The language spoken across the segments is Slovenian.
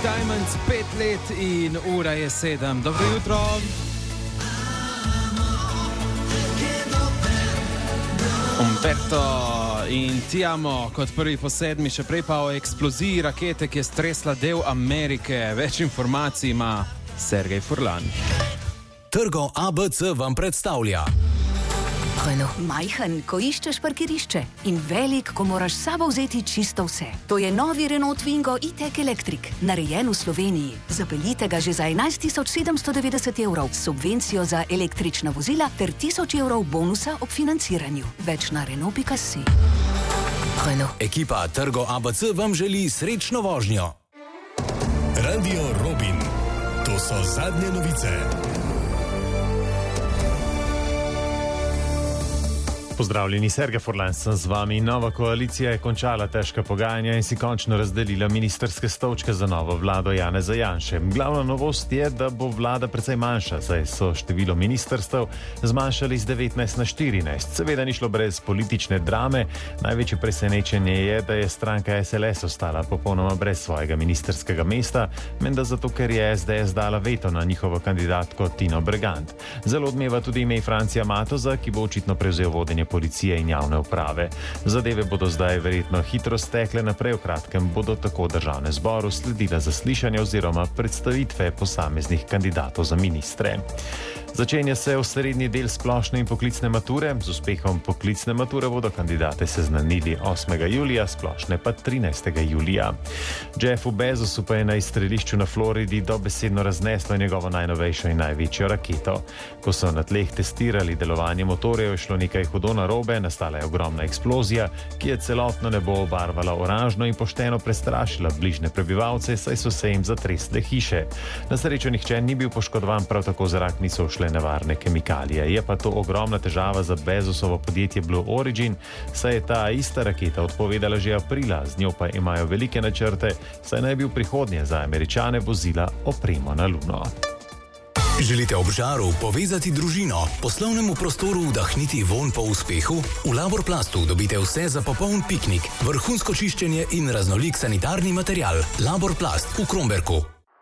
Diamonds, 5 let in ura je 7. Dobro jutro. Umberto in Tiamo kot prvi po 7, še prej pa o eksploziji rakete, ki je stresla del Amerike. Več informacij ima Sergej Furlan. Trgo ABC vam predstavlja. Majhen, ko iščeš parkirišče, in velik, ko moraš s sabo vzeti čisto vse. To je novi Renault Twingo E-Tech Electric, narejen v Sloveniji. Zapeljite ga že za 11.790 €, subvencijo za električna vozila ter 1000 € bonusa ob financiranju. Več na Renault.si. Ekipa Trgo ABC vam želi srečno vožnjo. Radio Robin. To so zadnje novice. Pozdravljeni, Sergej Furlan sem z vami. Nova koalicija je končala težka pogajanja in si končno razdelila ministrske stolčke za novo vlado Janeza Janše. Glavna novost je, da bo vlada precej manjša, saj so število ministrstev zmanjšali z 19 na 14. Seveda ni šlo brez politične drame. Največje presenečenje je, da je stranka SLS ostala popolnoma brez svojega ministerskega mesta, menda zato, ker je SDS dala veto na njihovo kandidatko Tino Bregant. Zelo odmeva tudi ime Francija Matoza, ki bo očitno prevzel vodenje policije in javne uprave. Zadeve bodo zdaj verjetno hitro stekle naprej, v kratkem bodo tako Državnem zboru sledila zaslišanja oziroma predstavitve posameznih kandidatov za ministre. Začenja se osrednji del splošne in poklicne mature. Z uspehom poklicne mature bodo kandidate seznanili 8. julija, splošne pa 13. julija. Jeffu Bezosu pa je na izstrelišču na Floridi dobesedno razneslo njegovo najnovejšo in največjo raketo. Ko so na tleh testirali delovanje motorjev, je šlo nekaj hudo narobe, nastala je ogromna eksplozija, ki je celotno nebo obarvala oranžno in pošteno prestrašila bližnje prebivalce, saj so se jim zatresle hiše. Na srečo nihče ni bil poškodovan, prav tako za rak niso ušle nevarne kemikalije. Je pa to ogromna težava za Bezosovo podjetje Blue Origin, saj je ta ista raketa odpovedala že aprila, z njo pa imajo velike načrte, saj naj bi v prihodnje za Američane vozila opremo na Luno. Želite ob žaru povezati družino, poslovnemu prostoru vdahniti vonj po uspehu? V Laborplastu dobite vse za popoln piknik, vrhunsko čiščenje in raznolik sanitarni material. Laborplast v Kromberku.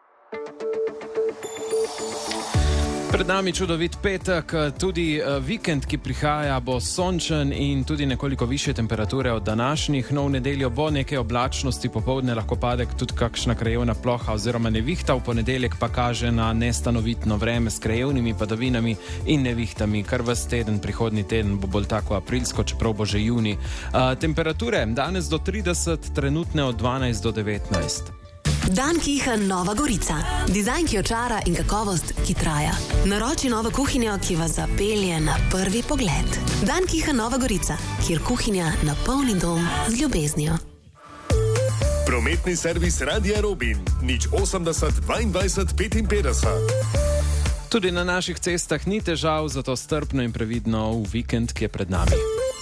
Pred nami čudovit petek, tudi vikend, ki prihaja, bo sončen in tudi nekoliko više temperature od današnjih. No, v nedeljo bo nekaj oblačnosti, popoldne lahko pade tudi kakšna krajevna ploha oziroma nevihta, v ponedeljek pa kaže na nestanovitno vreme s krajevnimi padavinami in nevihtami. Kar ves teden, prihodnji teden bo bolj tako aprilsko, čeprav bo že juni. Temperature danes do 30, trenutne od 12 do 19. Dankihan Nova Gorica. Dizajn, ki očara in kakovost, ki traja. Naroči novo kuhinjo, ki vas zapelje na prvi pogled. Dankihan Nova Gorica, kjer kuhinja napolni dom z ljubeznijo. Prometni servis Radia Robin. 080 22 55. Tudi na naših cestah ni težav, zato strpno in previdno v vikend, ki je pred nami.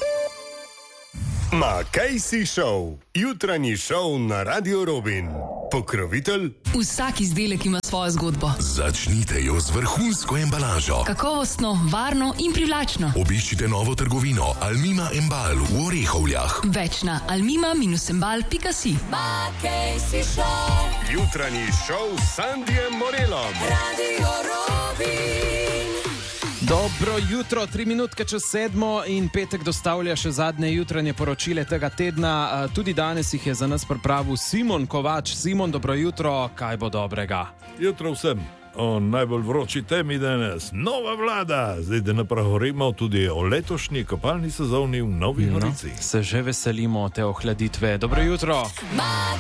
Makejsi Show. Jutranji šov na Radio Robin. Pokrovitelj? Vsak izdelek ima svojo zgodbo. Začnite jo z vrhunsko embalažo. Kakovostno, varno in privlačno. Obiščite novo trgovino Almima Embal v Orehovljah. Več na almima-embal.si. Makejsi Show. Jutranji šov s Sandijem Morelom. Radio Robin. Dobro jutro, 3 minutke čez 7 in petek dostavlja še zadnje jutranje poročile tega tedna. Tudi danes jih je za nas pripravil Simon Kovač. Simon, dobro jutro, kaj bo dobrega? Jutro vsem. O najbolj vroči temi danes. Nova vlada. Zdaj, da ne pregovorimo tudi o letošnji kopalni sezoni v Novi Gorici. Se že veselimo te ohladitve. Dobro jutro.